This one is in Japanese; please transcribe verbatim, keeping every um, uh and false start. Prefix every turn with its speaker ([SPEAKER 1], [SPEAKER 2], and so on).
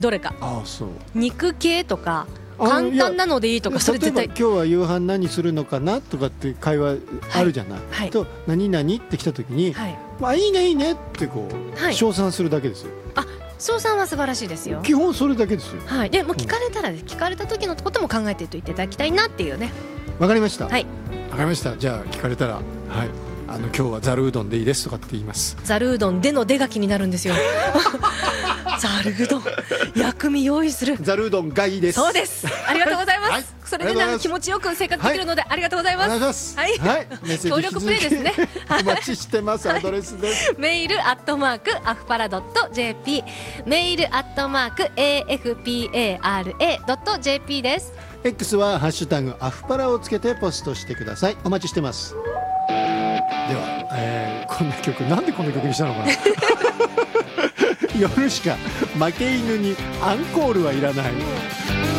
[SPEAKER 1] どれか。
[SPEAKER 2] ああそう。
[SPEAKER 1] 肉系とか簡単なのでいいとか、それ絶対。
[SPEAKER 2] 例えば今日は夕飯何するのかなとかって会話あるじゃない、はいはい、と何々って来た時に、はい、まあいいねいいねってこう、はい、称賛するだけですよ。
[SPEAKER 1] あ、称賛は素晴らしいですよ。
[SPEAKER 2] 基本それだけですよ。
[SPEAKER 1] はい。でも聞かれたら、うん、聞かれた時のことも考えておいていただきたいなっていうね。
[SPEAKER 2] わかりました。
[SPEAKER 1] はい。
[SPEAKER 2] わかりました。じゃあ聞かれたら、はい、あの今日はざるうどんでいいですとかって言います。
[SPEAKER 1] ざるうどんでの出が気になるんですよ。ざるうどん、薬味用意する。
[SPEAKER 2] ざるうどんがいいです。
[SPEAKER 1] そうです。ありがとうございます。はい、それでね、気持ちよく生活できるので、はい、ありがとうございます。
[SPEAKER 2] お願いします。
[SPEAKER 1] はい。はい、協力プレイですね。
[SPEAKER 2] お待ちしてます。アドレスです。
[SPEAKER 1] メールアットマークアフパラドット ジェーピー、メールアットマーク エーエフピーエーアールエー ドット ジェーピー です。
[SPEAKER 2] X はハッシュタグアフパラをつけてポストしてください。お待ちしてます。では、えー、こんな曲なんでこんな曲にしたのかな。夜しか負け犬にアンコールはいらない。